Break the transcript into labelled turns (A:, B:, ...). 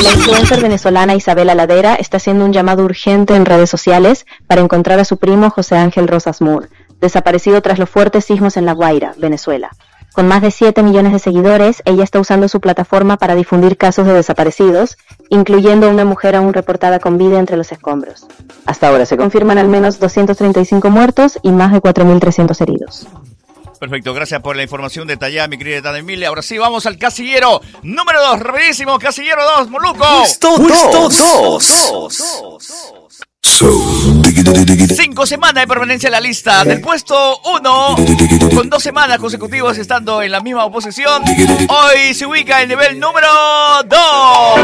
A: La influencer venezolana Isabela Ladera está haciendo un llamado urgente en redes sociales para encontrar a su primo José Ángel Rosas Moore, desaparecido tras los fuertes sismos en La Guaira, Venezuela. Con más de 7 millones de seguidores, ella está usando su plataforma para difundir casos de desaparecidos, incluyendo una mujer aún reportada con vida entre los escombros. Hasta ahora se confirman al menos 235 muertos y más de 4.300 heridos.
B: Perfecto, gracias por la información detallada, mi querida Tana Emilia. Ahora sí, vamos al casillero número 2, rapidísimo, casillero 2, Moluco.
C: Puesto 2.
B: 5 semanas de permanencia en la lista. Del puesto 1, con 2 semanas consecutivas estando en la misma posición, hoy se ubica en el nivel número 2.